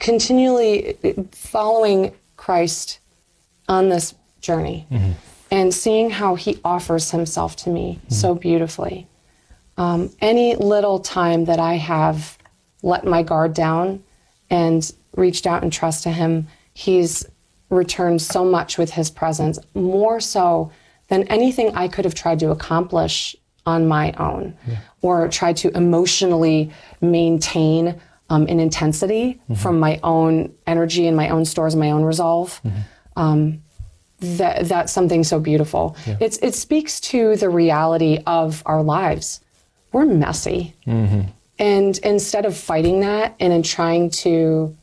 continually following Christ on this journey and seeing how he offers himself to me so beautifully. Any little time that I have let my guard down and reached out in trust to him, he's returned so much with his presence, more so than anything I could have tried to accomplish on my own or tried to emotionally maintain an intensity from my own energy and my own stores and my own resolve. That's something so beautiful. Yeah. It speaks to the reality of our lives. We're messy. And instead of fighting that and in trying to,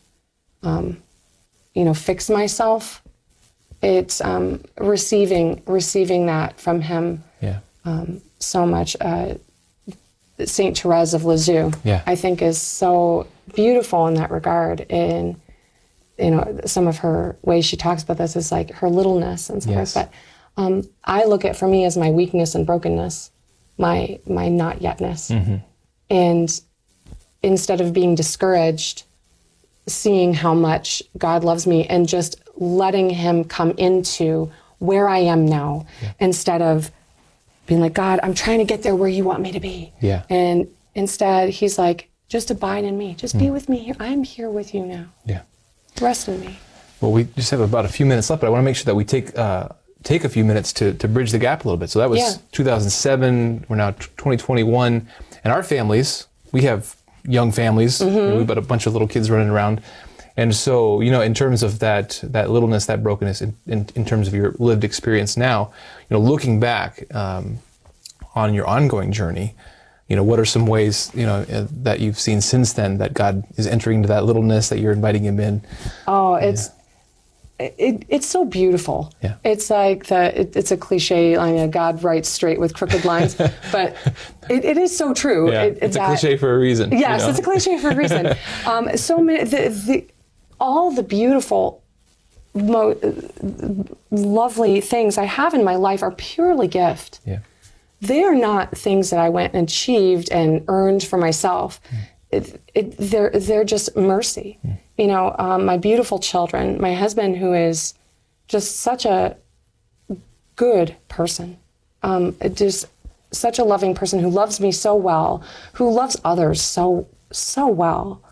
fix myself, it's receiving that from him so much. Saint Therese of Lisieux, I think, is so beautiful in that regard. And some of her ways she talks about this is like her littleness and so forth. But I look at for me as my weakness and brokenness, my not yetness. And instead of being discouraged, seeing how much God loves me and just letting him come into where I am now, instead of being like, God, I'm trying to get there where you want me to be. And instead he's like, just abide in me. Just be with me here. I'm here with you now. Rest in me. Well, we just have about a few minutes left, but I want to make sure that we take a few minutes to bridge the gap a little bit. So that was 2007. We're now 2021. And our families, we have young families. We've got a bunch of little kids running around. And so, in terms of that littleness, that brokenness, in terms of your lived experience now, looking back on your ongoing journey, what are some ways, that you've seen since then that God is entering into that littleness, that you're inviting him in? Oh, it's so beautiful. It's like it's a cliche line, God writes straight with crooked lines, but it is so true. It's a cliche for a reason. Yes, it's a cliche for a reason. So many, all the beautiful, lovely things I have in my life are purely gift. They are not things that I went and achieved and earned for myself. They're just mercy. My beautiful children, my husband, who is just such a good person, just such a loving person who loves me so well, who loves others so well.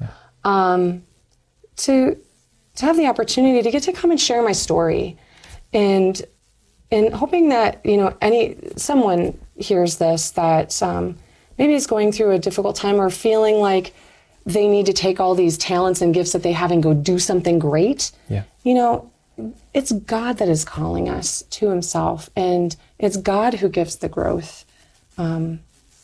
To have the opportunity to get to come and share my story, and hoping that someone hears this that maybe is going through a difficult time or feeling like they need to take all these talents and gifts that they have and go do something great. It's God that is calling us to himself, and it's God who gives the growth. And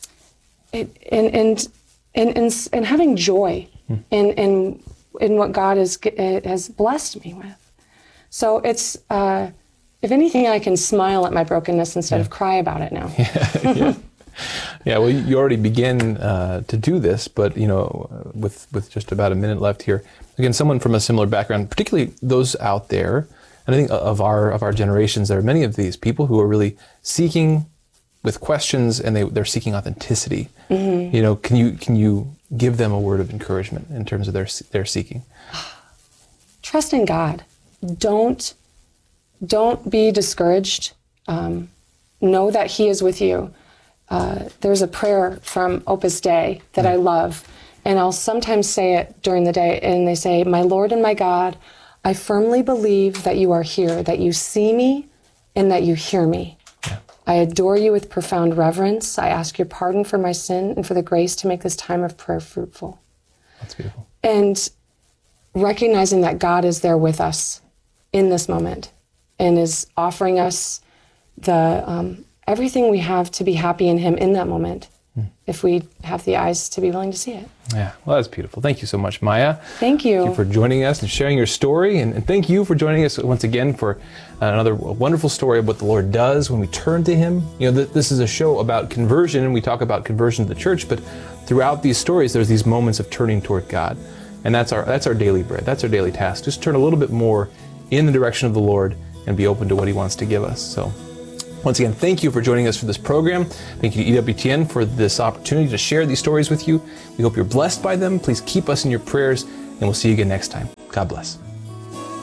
having joy in what God has blessed me with. So it's, if anything, I can smile at my brokenness instead of cry about it now. Well, you already begin to do this, but with just about a minute left here, again, someone from a similar background, particularly those out there, and I think of our generations, there are many of these people who are really seeking with questions, and they're seeking authenticity. Can you give them a word of encouragement in terms of their seeking? Trust in God. Don't be discouraged. Know that he is with you. There's a prayer from Opus Dei that I love, and I'll sometimes say it during the day, and they say, "My Lord and my God, I firmly believe that you are here, that you see me, and that you hear me. I adore you with profound reverence. I ask your pardon for my sin and for the grace to make this time of prayer fruitful." That's beautiful. And recognizing that God is there with us in this moment and is offering us the everything we have to be happy in him in that moment, if we have the eyes to be willing to see it. Yeah, well, that's beautiful. Thank you so much, Maya. Thank you. Thank you for joining us and sharing your story. And thank you for joining us once again for another wonderful story of what the Lord does when we turn to him. This is a show about conversion, and we talk about conversion to the church, but throughout these stories, there's these moments of turning toward God. And that's our daily bread. That's our daily task. Just turn a little bit more in the direction of the Lord and be open to what he wants to give us. So once again, thank you for joining us for this program. Thank you to EWTN for this opportunity to share these stories with you. We hope you're blessed by them. Please keep us in your prayers and we'll see you again next time. God bless.